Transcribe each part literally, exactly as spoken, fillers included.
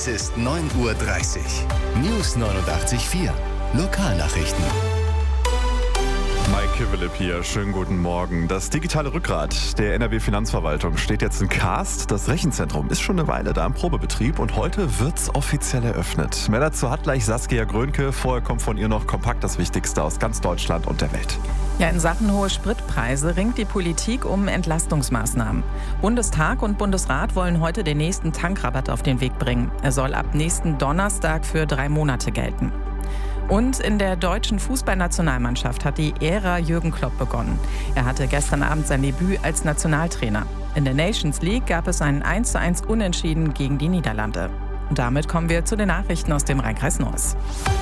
Es ist neun Uhr dreißig. News neunundachtzig Komma vier. Lokalnachrichten. Mike Kivelip hier, schönen guten Morgen. Das digitale Rückgrat der N R W-Finanzverwaltung steht jetzt in Cast. Das Rechenzentrum ist schon eine Weile da im Probebetrieb und heute wird's offiziell eröffnet. Mehr dazu hat gleich Saskia Grönke. Vorher kommt von ihr noch kompakt das Wichtigste aus ganz Deutschland und der Welt. Ja, in Sachen hohe Spritpreise ringt die Politik um Entlastungsmaßnahmen. Bundestag und Bundesrat wollen heute den nächsten Tankrabatt auf den Weg bringen. Er soll ab nächsten Donnerstag für drei Monate gelten. Und in der deutschen Fußballnationalmannschaft hat die Ära Jürgen Klopp begonnen. Er hatte gestern Abend sein Debüt als Nationaltrainer. In der Nations League gab es einen eins zu eins Unentschieden gegen die Niederlande. Und damit kommen wir zu den Nachrichten aus dem Rhein-Kreis Neuss.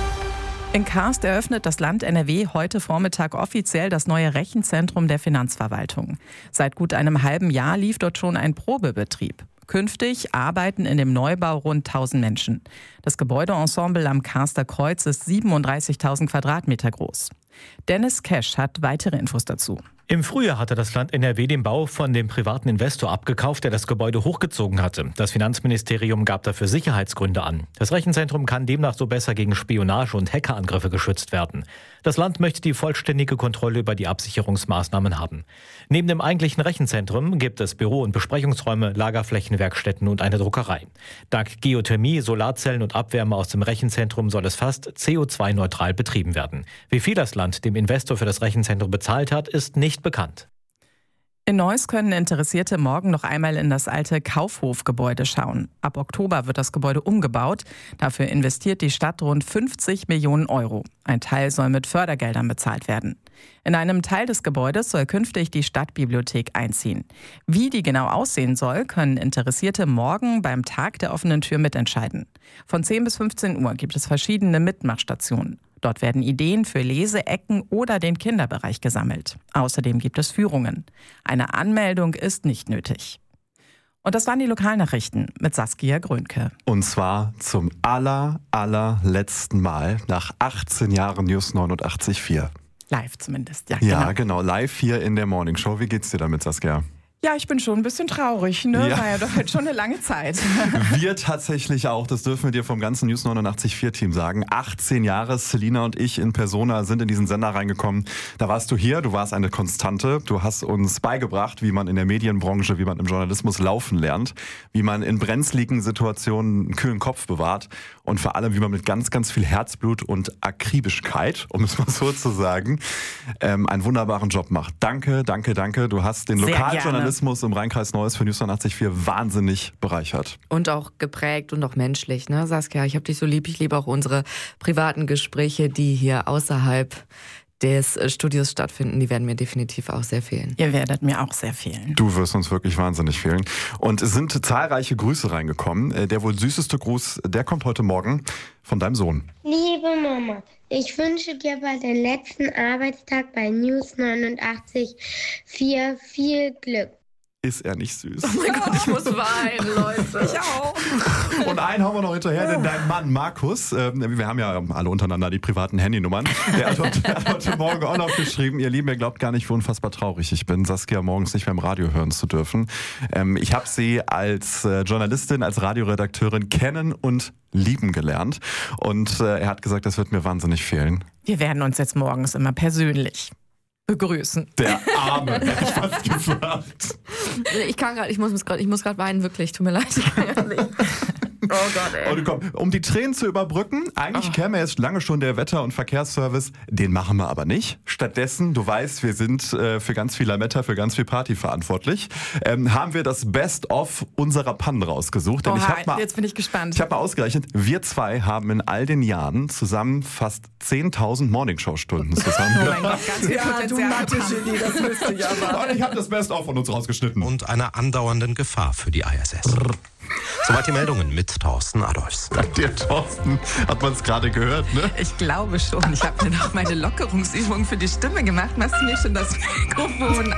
In Cast eröffnet das Land N R W heute Vormittag offiziell das neue Rechenzentrum der Finanzverwaltung. Seit gut einem halben Jahr lief dort schon ein Probebetrieb. Künftig arbeiten in dem Neubau rund tausend Menschen. Das Gebäudeensemble am Carster Kreuz ist siebenunddreißigtausend Quadratmeter groß. Dennis Kesch hat weitere Infos dazu. Im Frühjahr hatte das Land N R W den Bau von dem privaten Investor abgekauft, der das Gebäude hochgezogen hatte. Das Finanzministerium gab dafür Sicherheitsgründe an. Das Rechenzentrum kann demnach so besser gegen Spionage und Hackerangriffe geschützt werden. Das Land möchte die vollständige Kontrolle über die Absicherungsmaßnahmen haben. Neben dem eigentlichen Rechenzentrum gibt es Büro- und Besprechungsräume, Lagerflächen, Werkstätten und eine Druckerei. Dank Geothermie, Solarzellen und Abwärme aus dem Rechenzentrum soll es fast C O zwei neutral betrieben werden. Wie viel das Land dem Investor für das Rechenzentrum bezahlt hat, ist nicht bekannt. In Neuss können Interessierte morgen noch einmal in das alte Kaufhofgebäude schauen. Ab Oktober wird das Gebäude umgebaut. Dafür investiert die Stadt rund fünfzig Millionen Euro. Ein Teil soll mit Fördergeldern bezahlt werden. In einem Teil des Gebäudes soll künftig die Stadtbibliothek einziehen. Wie die genau aussehen soll, können Interessierte morgen beim Tag der offenen Tür mitentscheiden. Von zehn bis fünfzehn Uhr gibt es verschiedene Mitmachstationen. Dort werden Ideen für Leseecken oder den Kinderbereich gesammelt. Außerdem gibt es Führungen. Eine Anmeldung ist nicht nötig. Und das waren die Lokalnachrichten mit Saskia Grönke. Und zwar zum aller, allerletzten Mal nach achtzehn Jahren News neunundachtzig Komma vier. Live zumindest, ja. Ja, genau. genau, live hier in der Morning Show. Wie geht's dir damit, Saskia? Ja, ich bin schon ein bisschen traurig, ne? Ja. War ja doch jetzt schon eine lange Zeit. Wir tatsächlich auch, das dürfen wir dir vom ganzen News neunundachtzig Komma vier Team sagen. achtzehn Jahre, Selina und ich in Persona sind in diesen Sender reingekommen. Da warst du hier, du warst eine Konstante. Du hast uns beigebracht, wie man in der Medienbranche, wie man im Journalismus laufen lernt, wie man in brenzligen Situationen einen kühlen Kopf bewahrt und vor allem, wie man mit ganz, ganz viel Herzblut und Akribischkeit, um es mal so zu sagen, ähm, einen wunderbaren Job macht. Danke, danke, danke. Du hast den Sehr Lokaljournalismus im Rhein-Kreis Neuss für News neunundachtzig Komma vier wahnsinnig bereichert. Und auch geprägt und auch menschlich, ne, Saskia? Ich habe dich so lieb. Ich liebe auch unsere privaten Gespräche, die hier außerhalb des Studios stattfinden. Die werden mir definitiv auch sehr fehlen. Ihr werdet mir auch sehr fehlen. Du wirst uns wirklich wahnsinnig fehlen. Und es sind zahlreiche Grüße reingekommen. Der wohl süßeste Gruß, der kommt heute Morgen von deinem Sohn. Liebe Mama, ich wünsche dir bei deinem letzten Arbeitstag bei News neunundachtzig Komma vier viel Glück. Ist er nicht süß? Oh mein Gott, ich muss weinen, Leute. Ich auch. Und einen haben wir noch hinterher, denn dein Mann Markus, äh, wir haben ja alle untereinander die privaten Handynummern, der hat, heute, der hat heute Morgen auch noch geschrieben, ihr Lieben, ihr glaubt gar nicht, wie unfassbar traurig ich bin, Saskia morgens nicht mehr im Radio hören zu dürfen. Ähm, ich habe sie als äh, Journalistin, als Radioredakteurin kennen und lieben gelernt. Und äh, er hat gesagt, das wird mir wahnsinnig fehlen. Wir werden uns jetzt morgens immer persönlich begrüßen. Der Arme, hätte ich fast gesagt. Ich kann gerade, ich muss gerade, ich muss gerade weinen, wirklich. Tut mir leid. Ich kann ja nicht. Oh Gott, ey. Und komm, um die Tränen zu überbrücken, eigentlich oh. käme jetzt lange schon der Wetter- und Verkehrsservice, den machen wir aber nicht. Stattdessen, du weißt, wir sind äh, für ganz viel Lametta, für ganz viel Party verantwortlich, ähm, haben wir das Best-of unserer Pannen rausgesucht. Denn Oha, ich hab mal, jetzt bin ich gespannt. Ich habe mal ausgerechnet, wir zwei haben in all den Jahren zusammen fast zehntausend Morningshow-Stunden zusammen. Oh mein Gott, ganz viel Ja, du Potenzial. Mathe-Genie, das wüsste ich aber. Und ich habe das Best-of von uns rausgeschnitten. Und einer andauernden Gefahr für die I S S. Soweit die Meldungen mit Thorsten Adolfs. Der Thorsten, hat man es gerade gehört, ne? Ich glaube schon. Ich habe mir noch meine Lockerungsübung für die Stimme gemacht. Machst du mir schon das Mikrofon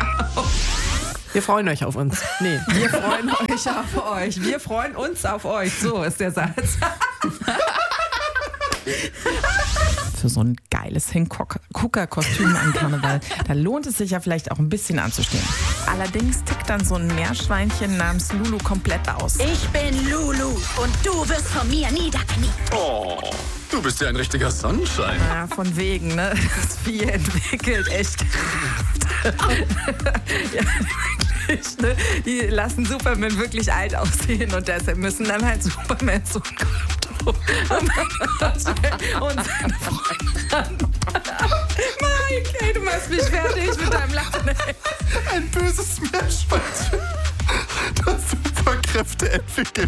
auf? Wir freuen euch auf uns. Nee, wir freuen euch auf euch. Wir freuen uns auf euch. So ist der Satz. für so ein geiles Hingucker-Kostüm an Karneval. Da lohnt es sich ja vielleicht auch ein bisschen anzustehen. Allerdings tickt dann so ein Meerschweinchen namens Lulu komplett aus. Ich bin Lulu und du wirst von mir niederkniet. Oh, du bist ja ein richtiger Sonnenschein. Ja, von wegen, ne? Das Vieh entwickelt echt Kraft. Ja, wirklich, ne? Die lassen Superman wirklich alt aussehen und deshalb müssen dann halt Superman so und seine Freundin. Mike, ey, du machst mich fertig mit deinem Lachen. Ey. Ein böses Meerschweinchen, das Superkräfte entwickelt.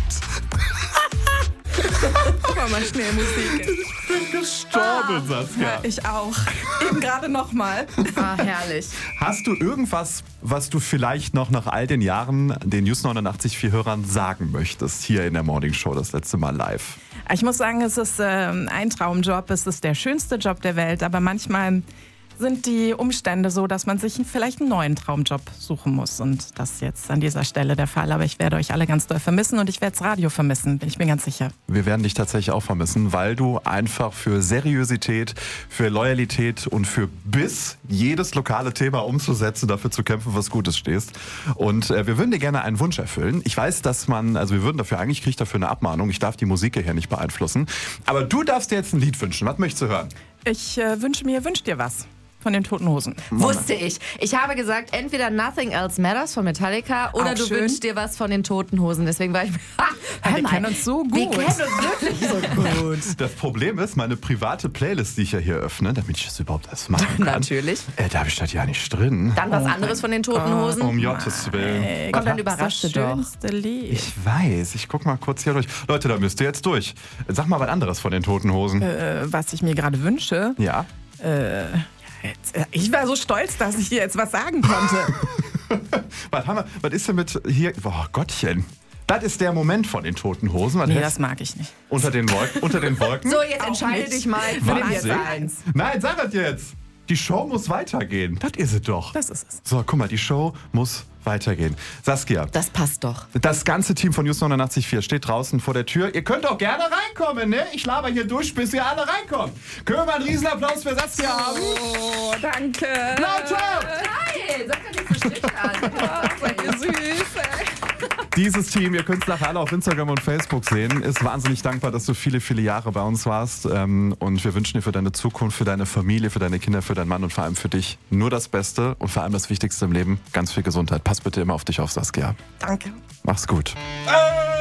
Mach mal schnell Musik. Ich bin gestorben, ah, Saskia. Ja, ich auch. Eben gerade nochmal. Ah, herrlich. Hast du irgendwas, was du vielleicht noch nach all den Jahren den News neunundachtzig Komma vier Hörern sagen möchtest, hier in der Morning Show das letzte Mal live? Ich muss sagen, es ist äh, ein Traumjob, es ist der schönste Job der Welt, aber manchmal sind die Umstände so, dass man sich vielleicht einen neuen Traumjob suchen muss. Und das ist jetzt an dieser Stelle der Fall. Aber ich werde euch alle ganz doll vermissen und ich werde das Radio vermissen, bin ich mir ganz sicher. Wir werden dich tatsächlich auch vermissen, weil du einfach für Seriosität, für Loyalität und für Biss, jedes lokale Thema umzusetzen, dafür zu kämpfen, was Gutes stehst. Und äh, wir würden dir gerne einen Wunsch erfüllen. Ich weiß, dass man, also wir würden dafür, eigentlich kriege ich dafür eine Abmahnung. Ich darf die Musik hier nicht beeinflussen. Aber du darfst dir jetzt ein Lied wünschen. Was möchtest du hören? Ich äh, wünsche mir, wünsch dir was. Von den Toten Hosen. Wusste ich. Ich habe gesagt, entweder Nothing Else Matters von Metallica oder Auch du schön. wünschst dir was von den Toten Hosen. Deswegen war ich... Ha, ja, wir kennen uns so gut. Wir kennen uns wirklich so gut. Das Problem ist, meine private Playlist, die ich ja hier öffne, damit ich das überhaupt erst machen kann. Natürlich. Äh, da habe ich das ja nicht drin. Dann was anderes von den Toten Hosen. Um Gottes Willen. Ey, Komm, dann überrascht doch. Lied. Ich weiß, ich guck mal kurz hier durch. Leute, da müsst ihr jetzt durch. Sag mal was anderes von den Toten Hosen. Äh, was ich mir gerade wünsche. Ja. Äh, jetzt, ich war so stolz, dass ich dir jetzt was sagen konnte. was, haben wir, was ist denn mit hier? Boah, Gottchen. Das ist der Moment von den Toten Hosen. Was Nee, heißt- das mag ich nicht. Unter den Wolken? Unter den Wolken? So, jetzt Auch entscheide nicht. dich mal. Für den jetzt Wahnsinn. eins. Nein, sag das jetzt. Die Show muss weitergehen. Das ist es doch. Das ist es. So, guck mal, die Show muss weitergehen. Saskia, Das passt doch. das ganze Team von News neunundachtzig Komma vier steht draußen vor der Tür. Ihr könnt auch gerne reinkommen, ne? Ich laber hier durch, bis ihr alle reinkommt. Können wir mal einen Riesenapplaus für Saskia haben? Oh, danke. Laut Hey, sag doch nicht so schüchtern. Seid ihr süß, ey. Dieses Team, ihr könnt es nachher alle auf Instagram und Facebook sehen, ist wahnsinnig dankbar, dass du viele, viele Jahre bei uns warst. Ähm, Und wir wünschen dir für deine Zukunft, für deine Familie, für deine Kinder, für deinen Mann und vor allem für dich nur das Beste und vor allem das Wichtigste im Leben, ganz viel Gesundheit. Pass bitte immer auf dich auf, Saskia. Danke. Mach's gut. Äh,